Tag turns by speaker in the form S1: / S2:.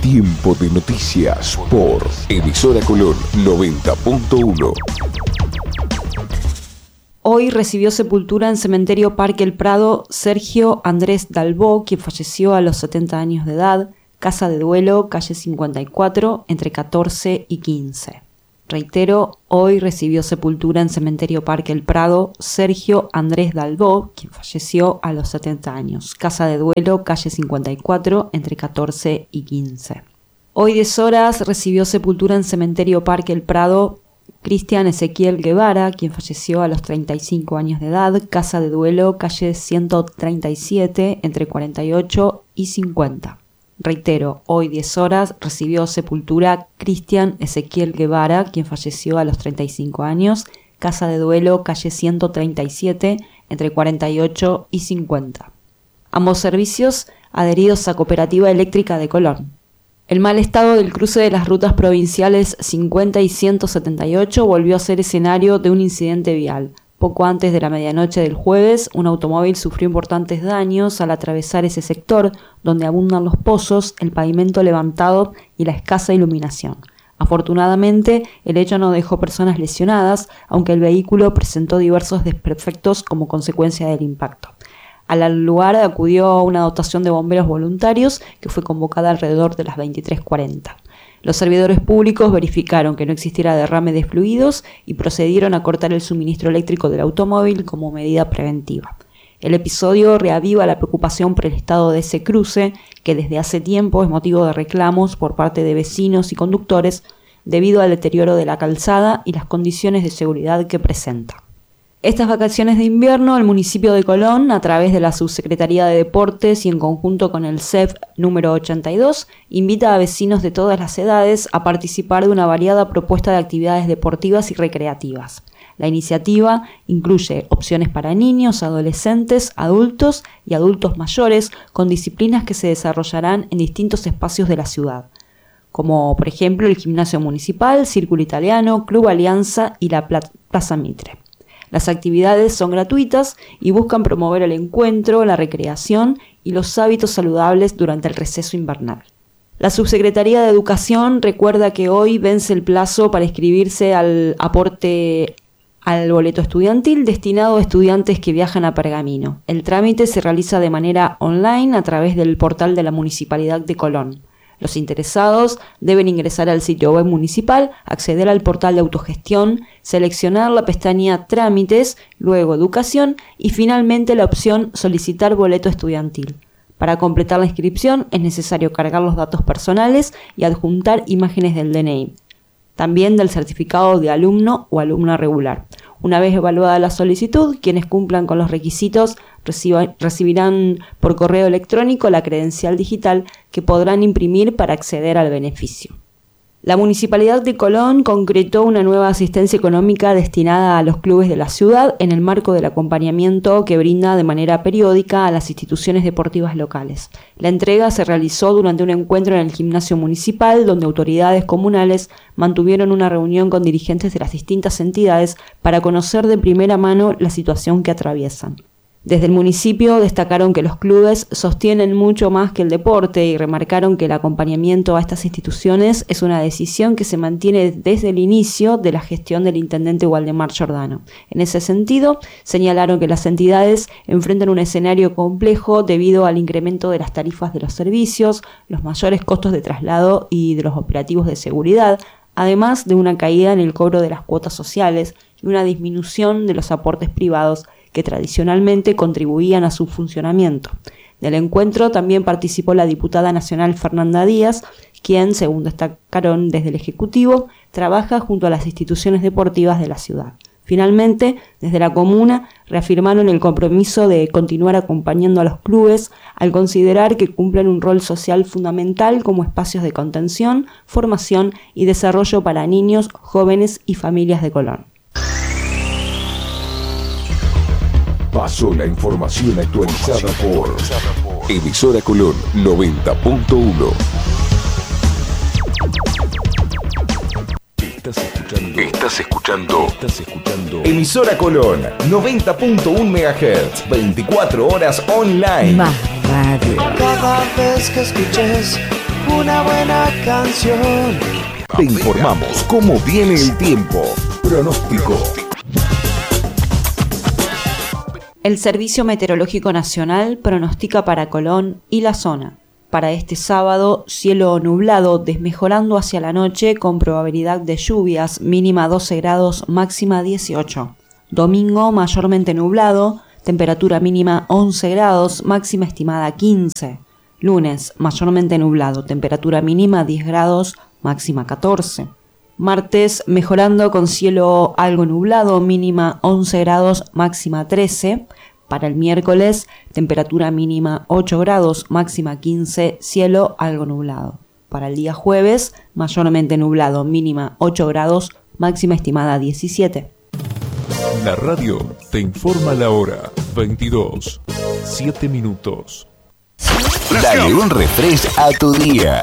S1: Tiempo de noticias por Emisora Colón 90.1.
S2: Hoy recibió sepultura en Cementerio Parque El Prado Sergio Andrés Dalbó, quien falleció a los 70 años de edad, Casa de Duelo, calle 54, entre 14 y 15. Reitero, hoy recibió sepultura en Cementerio Parque El Prado Sergio Andrés Dalbó, quien falleció a los 70 años. Casa de Duelo, calle 54, entre 14 y 15. Hoy 10 horas recibió sepultura en Cementerio Parque El Prado Cristian Ezequiel Guevara, quien falleció a los 35 años de edad. Casa de Duelo, calle 137, entre 48 y 50. Reitero, hoy 10 horas recibió sepultura Cristian Ezequiel Guevara, quien falleció a los 35 años, Casa de Duelo, calle 137, entre 48 y 50. Ambos servicios adheridos a Cooperativa Eléctrica de Colón. El mal estado del cruce de las rutas provinciales 50 y 178 volvió a ser escenario de un incidente vial. Poco antes de la medianoche del jueves, un automóvil sufrió importantes daños al atravesar ese sector, donde abundan los pozos, el pavimento levantado y la escasa iluminación. Afortunadamente, el hecho no dejó personas lesionadas, aunque el vehículo presentó diversos desperfectos como consecuencia del impacto. Al lugar acudió una dotación de bomberos voluntarios que fue convocada alrededor de las 23:40. Los servidores públicos verificaron que no existiera derrame de fluidos y procedieron a cortar el suministro eléctrico del automóvil como medida preventiva. El episodio reaviva la preocupación por el estado de ese cruce, que desde hace tiempo es motivo de reclamos por parte de vecinos y conductores debido al deterioro de la calzada y las condiciones de seguridad que presenta. Estas vacaciones de invierno, el municipio de Colón, a través de la Subsecretaría de Deportes y en conjunto con el CEF número 82, invita a vecinos de todas las edades a participar de una variada propuesta de actividades deportivas y recreativas. La iniciativa incluye opciones para niños, adolescentes, adultos y adultos mayores con disciplinas que se desarrollarán en distintos espacios de la ciudad, como por ejemplo el Gimnasio Municipal, Círculo Italiano, Club Alianza y la Plaza Mitre. Las actividades son gratuitas y buscan promover el encuentro, la recreación y los hábitos saludables durante el receso invernal. La Subsecretaría de Educación recuerda que hoy vence el plazo para inscribirse al aporte al boleto estudiantil destinado a estudiantes que viajan a Pergamino. El trámite se realiza de manera online a través del portal de la Municipalidad de Colón. Los interesados deben ingresar al sitio web municipal, acceder al portal de autogestión, seleccionar la pestaña Trámites, luego Educación y finalmente la opción Solicitar boleto estudiantil. Para completar la inscripción es necesario cargar los datos personales y adjuntar imágenes del DNI, también del certificado de alumno o alumna regular. Una vez evaluada la solicitud, quienes cumplan con los requisitos recibirán por correo electrónico la credencial digital que podrán imprimir para acceder al beneficio. La Municipalidad de Colón concretó una nueva asistencia económica destinada a los clubes de la ciudad en el marco del acompañamiento que brinda de manera periódica a las instituciones deportivas locales. La entrega se realizó durante un encuentro en el Gimnasio Municipal, donde autoridades comunales mantuvieron una reunión con dirigentes de las distintas entidades para conocer de primera mano la situación que atraviesan. Desde el municipio destacaron que los clubes sostienen mucho más que el deporte y remarcaron que el acompañamiento a estas instituciones es una decisión que se mantiene desde el inicio de la gestión del intendente Waldemar Giordano. En ese sentido, señalaron que las entidades enfrentan un escenario complejo debido al incremento de las tarifas de los servicios, los mayores costos de traslado y de los operativos de seguridad, además de una caída en el cobro de las cuotas sociales y una disminución de los aportes privados que tradicionalmente contribuían a su funcionamiento. Del encuentro también participó la diputada nacional Fernanda Díaz, quien, según destacaron desde el Ejecutivo, trabaja junto a las instituciones deportivas de la ciudad. Finalmente, desde la comuna reafirmaron el compromiso de continuar acompañando a los clubes al considerar que cumplen un rol social fundamental como espacios de contención, formación y desarrollo para niños, jóvenes y familias de Colón.
S1: Pasó la información actualizada por Emisora Colón 90.1. Estás escuchando
S3: Emisora Colón 90.1 MHz, 24 horas online.
S4: Más radio.
S5: Cada vez que escuches
S4: una buena canción.
S3: Te informamos cómo viene el tiempo. Pronóstico.
S2: El Servicio Meteorológico Nacional pronostica para Colón y la zona. Para este sábado, cielo nublado, desmejorando hacia la noche con probabilidad de lluvias, mínima 12 grados, máxima 18. Domingo, mayormente nublado, temperatura mínima 11 grados, máxima estimada 15. Lunes, mayormente nublado, temperatura mínima 10 grados, máxima 14. Martes, mejorando con cielo algo nublado, mínima 11 grados, máxima 13. Para el miércoles, temperatura mínima 8 grados, máxima 15, cielo algo nublado. Para el día jueves, mayormente nublado, mínima 8 grados, máxima estimada 17.
S1: La radio te informa la hora. 22, 7 minutos.
S3: Dale un refresh a tu día.